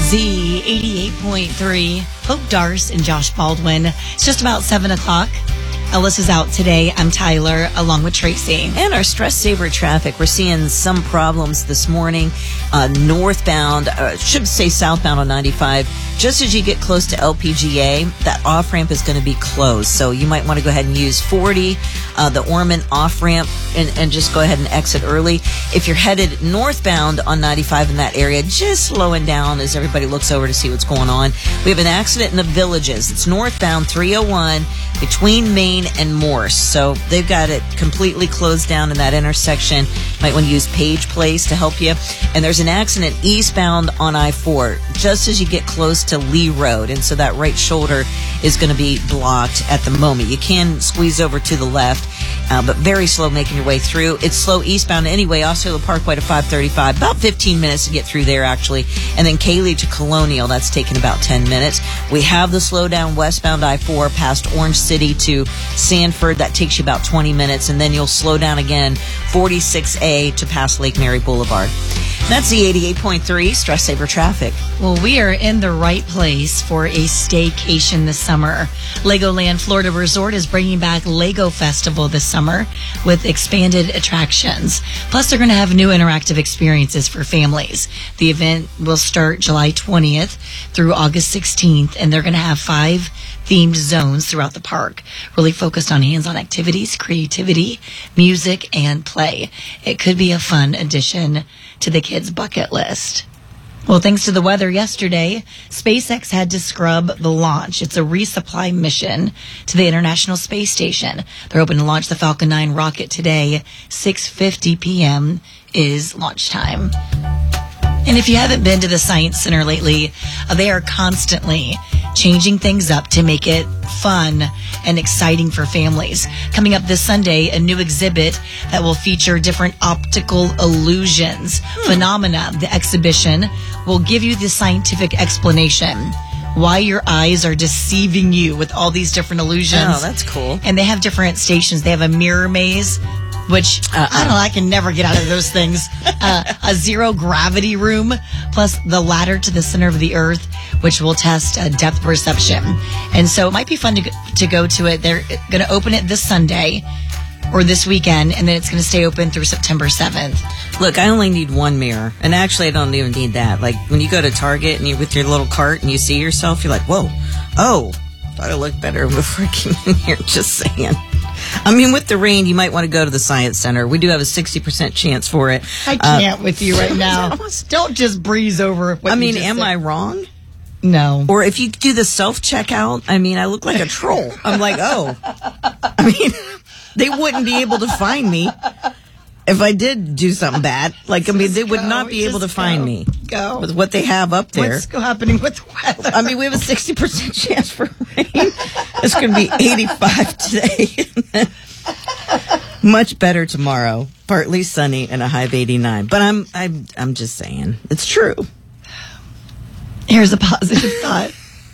Z88.3, Hope Darce and Josh Baldwin. It's just about 7 o'clock. Ellis is out today. I'm Tyler, along with Tracy. And our stress saver traffic, we're seeing some problems this morning. Northbound, should say southbound on 95. Just as you get close to LPGA, that off-ramp is going to be closed. So you might want to go ahead and use 40, the Ormond off-ramp, and just go ahead and exit early. If you're headed northbound on 95 in that area, just slowing down as everybody looks over to see what's going on. We have an accident in the Villages. It's northbound 301 between Maine and Morse. So they've got it completely closed down in that intersection. Might want to use Page Place to help you. And there's an accident eastbound on I-4 just as you get close to Lee Road. And so that right shoulder is going to be blocked at the moment. You can squeeze over to the left, but very slow making your way through. It's slow eastbound anyway. Osceola Parkway to 535. About 15 minutes to get through there, actually. And then Cayley to Colonial. That's taken about 10 minutes. We have the slowdown westbound I-4 past Orange City to Sanford. That takes you about 20 minutes. And then you'll slow down again 46A to past Lake Mary Boulevard. That's the 88.3 Stress Saver Traffic. Well, we are in the right place for a staycation this summer. Legoland Florida Resort is bringing back Lego Festival this summer with expanded attractions. Plus, they're going to have new interactive experiences for families. The event will start July 20th through August 16th, and they're going to have 5 themed zones throughout the park, really focused on hands-on activities, creativity, music, and play. It could be a fun addition to the kids' bucket list. Well, thanks to the weather yesterday, SpaceX had to scrub the launch. It's a resupply mission to the International Space Station. They're hoping to launch the Falcon 9 rocket today. 6:50 p.m. is launch time. And if you haven't been to the Science Center lately, they are constantly changing things up to make it fun and exciting for families. Coming up this Sunday, a new exhibit that will feature different optical illusions. Phenomena, the exhibition, will give you the scientific explanation why your eyes are deceiving you with all these different illusions. Oh, that's cool. And they have different stations. They have a mirror maze, which, I don't know, I can never get out of those things. A zero gravity room, plus the ladder to the center of the earth, which will test depth perception. And so it might be fun to go to it. They're going to open it this Sunday or this weekend, and then it's going to stay open through September 7th. Look, I only need one mirror. And actually, I don't even need that. Like, when you go to Target and you're with your little cart and you see yourself, you're like, whoa, oh, thought I looked better before I came in here, just saying. I mean, with the rain, you might want to go to the Science Center. We do have a 60% chance for it. I can't with you right now. Don't just breeze over what you just am said. I wrong? No. Or if you do the self-checkout, I mean, I look like a troll. I'm like, oh. I mean, they wouldn't be able to find me if I did do something bad. Like, I mean, they would not be able to find me. Go. With what they have up there. What's happening with the weather? I mean, we have a 60% chance for rain. It's going to be 85 today. Much better tomorrow. Partly sunny and a high of 89. But I'm just saying, it's true. Here's a positive thought.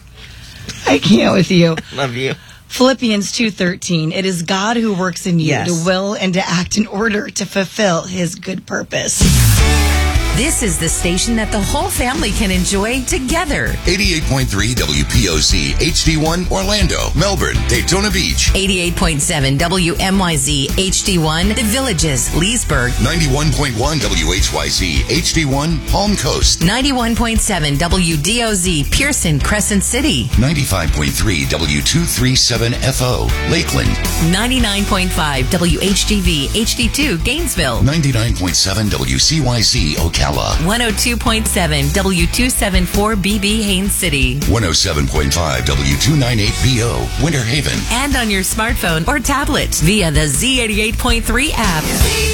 I can't with you. Love you. Philippians 2:13. It is God who works in you Yes. to will and to act in order to fulfill his good purpose. This is the station that the whole family can enjoy together. 88.3 WPOC HD1 Orlando, Melbourne, Daytona Beach. 88.7 WMYZ HD1 The Villages, Leesburg. 91.1 WHYC HD1 Palm Coast. 91.7 WDOZ Pearson, Crescent City. 95.3 W237FO, Lakeland. 99.5 WHGV HD2 Gainesville. 99.7 WCYC Ocala. 102.7 W274BB Haines City. 107.5 W298BO, Winter Haven. And on your smartphone or tablet via the Z88.3 app.